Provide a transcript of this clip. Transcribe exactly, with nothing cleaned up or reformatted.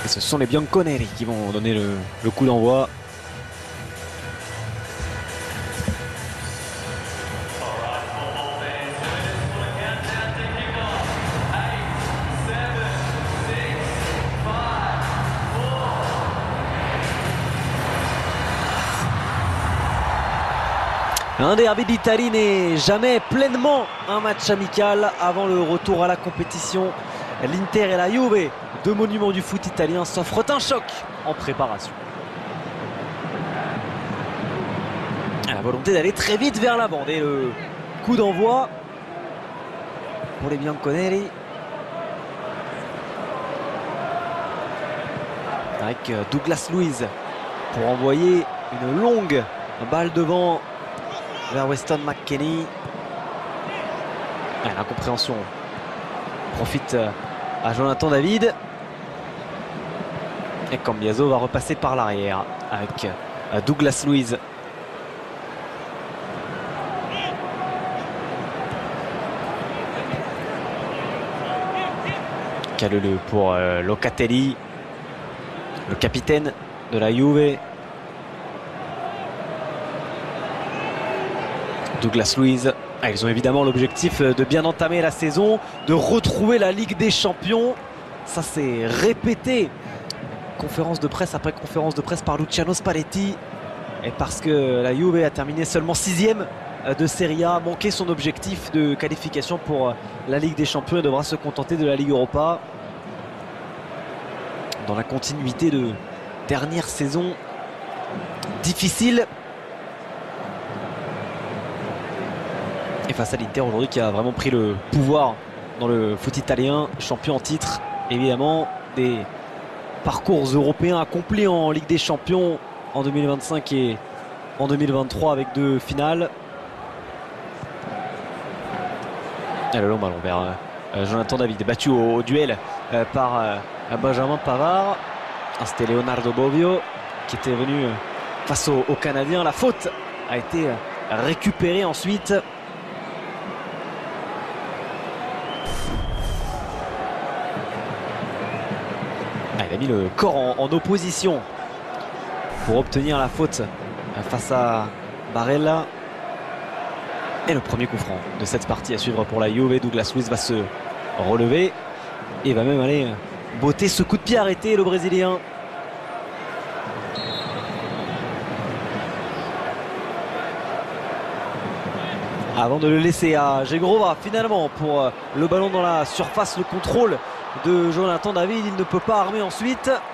Et ce sont les Bianconeri qui vont donner le, le coup d'envoi. Un derby d'Italie n'est jamais pleinement un match amical avant le retour à la compétition. L'Inter et la Juve, deux monuments du foot italien, s'offrent un choc en préparation. La volonté d'aller très vite vers l'avant dès le coup d'envoi pour les Bianconeri. Avec Douglas Luiz pour envoyer une longue balle devant vers Weston McKennie. Ah, l'incompréhension profite à Jonathan David. Et Cambiaso va repasser par l'arrière avec Douglas Luiz. Caleleux pour euh, Locatelli, le capitaine de la Juve. Douglas Luiz. Ah, ils ont évidemment l'objectif de bien entamer la saison, de retrouver la Ligue des Champions. Ça s'est répété, conférence de presse après conférence de presse par Luciano Spalletti. Et parce que la Juve a terminé seulement sixième de Serie A, manqué son objectif de qualification pour la Ligue des Champions et devra se contenter de la Ligue Europa. Dans la continuité de dernière saison difficile. Et face à l'Inter aujourd'hui qui a vraiment pris le pouvoir dans le foot italien, champion en titre, évidemment des parcours européens accomplis en Ligue des Champions en deux mille vingt-cinq et en deux mille vingt-trois avec deux finales. Et le long ballon vers euh, Jonathan David, battu au, au duel euh, par euh, Benjamin Pavard. C'était Leonardo Bobbio qui était venu euh, face aux au Canadiens. La faute a été euh, récupérée ensuite. Ah, il a mis le corps en, en opposition pour obtenir la faute face à Barella. Et le premier coup franc de cette partie à suivre pour la Juve. Douglas Luiz va se relever et va même aller botter ce coup de pied arrêté, le Brésilien. Avant de le laisser à Jegrova finalement pour le ballon dans la surface, le contrôle de Jonathan David. Il ne peut pas armer ensuite.